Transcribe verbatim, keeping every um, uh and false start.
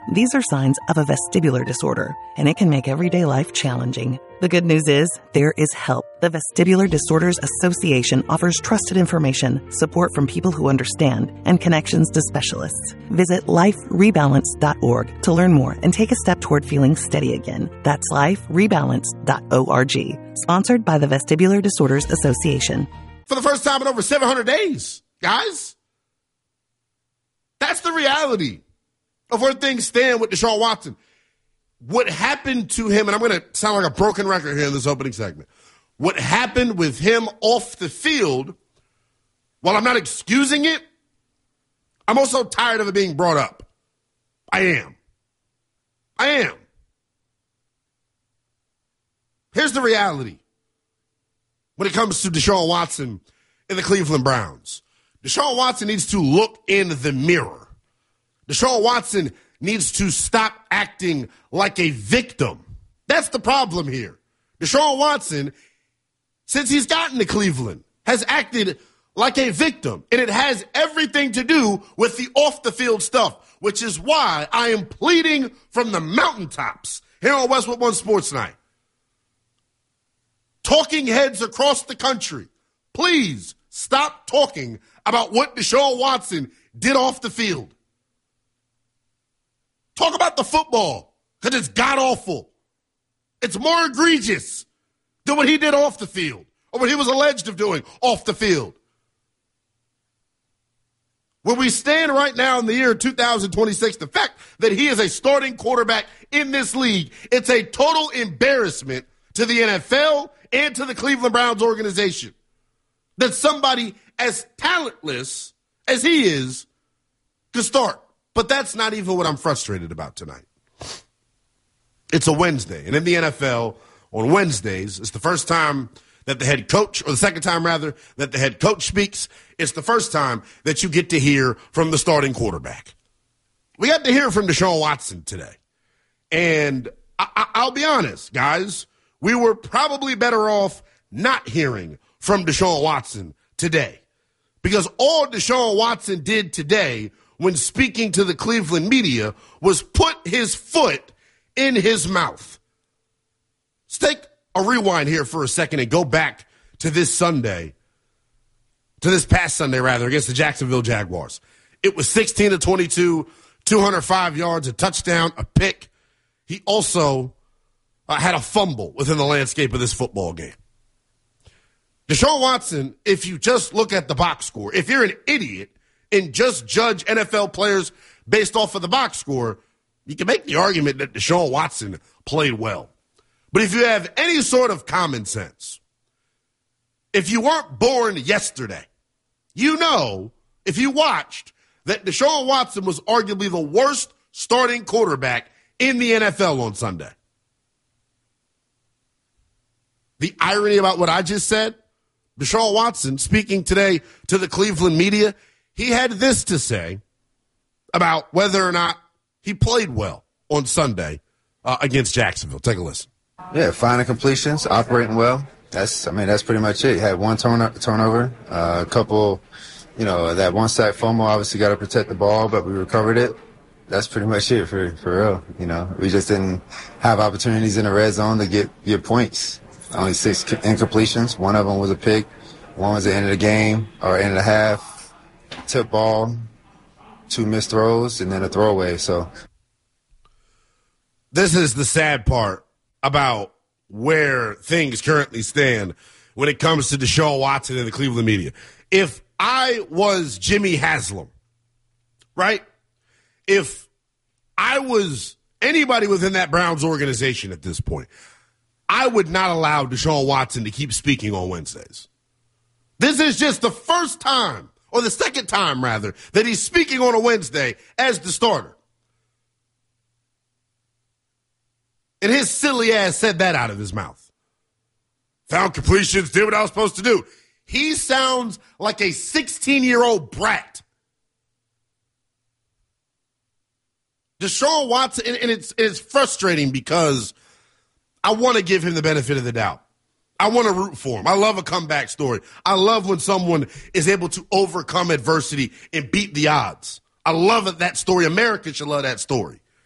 These are signs of a vestibular disorder, and it can make everyday life challenging. The good news is there is help. The Vestibular Disorders Association offers trusted information, support from people who understand, and connections to specialists. Visit life rebalance dot org to learn more and take a step toward feeling steady again. That's life rebalance dot org. Sponsored by the Vestibular Disorders Association. For the first time in over seven hundred days, guys. That's the reality of where things stand with Deshaun Watson. What happened to him, and I'm going to sound like a broken record here in this opening segment. What happened with him off the field, while I'm not excusing it, I'm also tired of it being brought up. I am. I am. Here's the reality when it comes to Deshaun Watson and the Cleveland Browns. Deshaun Watson needs to look in the mirror. Deshaun Watson needs to stop acting like a victim. That's the problem here. Deshaun Watson, since he's gotten to Cleveland, has acted like a victim. And it has everything to do with the off-the-field stuff, which is why I am pleading from the mountaintops here on Westwood One Sports Night. Talking heads across the country, please stop talking about what Deshaun Watson did off the field. Talk about the football, because it's god-awful. It's more egregious than what he did off the field, or what he was alleged of doing off the field. Where we stand right now in the year two thousand twenty-six, the fact that he is a starting quarterback in this league, it's a total embarrassment to the N F L and to the Cleveland Browns organization. That somebody as talentless as he is could start. But that's not even what I'm frustrated about tonight. It's a Wednesday, and in the N F L, on Wednesdays, it's the first time that the head coach, or the second time rather, that the head coach speaks. It's the first time that you get to hear from the starting quarterback. We got to hear from Deshaun Watson today. And I- I- I'll be honest, guys, we were probably better off not hearing from Deshaun Watson today. Because all Deshaun Watson did today when speaking to the Cleveland media was put his foot in his mouth. Let's take a rewind here for a second and go back to this Sunday, to this past Sunday, rather, against the Jacksonville Jaguars. It was sixteen to twenty-two, two hundred five yards, a touchdown, a pick. He also uh, had a fumble within the landscape of this football game. Deshaun Watson, if you just look at the box score, if you're an idiot and just judge N F L players based off of the box score, you can make the argument that Deshaun Watson played well. But if you have any sort of common sense, if you weren't born yesterday, you know, if you watched, that Deshaun Watson was arguably the worst starting quarterback in the N F L on Sunday. The irony about what I just said, Deshaun Watson, speaking today to the Cleveland media, he had this to say about whether or not he played well on Sunday uh, against Jacksonville. Take a listen. Yeah, finding completions, operating well. That's, I mean, that's pretty much it. He had one turn- turnover, uh, a couple, you know, that one sack fumble. Obviously, got to protect the ball, but we recovered it. That's pretty much it for for real. You know, we just didn't have opportunities in the red zone to get get points. Only six incompletions. One of them was a pick. One was the end of the game or end of the half. Tip ball, two missed throws, and then a throwaway. So this is the sad part about where things currently stand when it comes to Deshaun Watson and the Cleveland media. If I was Jimmy Haslam, right? If I was anybody within that Browns organization at this point, I would not allow Deshaun Watson to keep speaking on Wednesdays. This is just the first time, or the second time, rather, that he's speaking on a Wednesday as the starter. And his silly ass said that out of his mouth. Found completions, did what I was supposed to do. He sounds like a sixteen-year-old brat. Deshaun Watson, and, and it's, it's frustrating because I want to give him the benefit of the doubt. I want to root for him. I love a comeback story. I love when someone is able to overcome adversity and beat the odds. I love that story. America should love that story.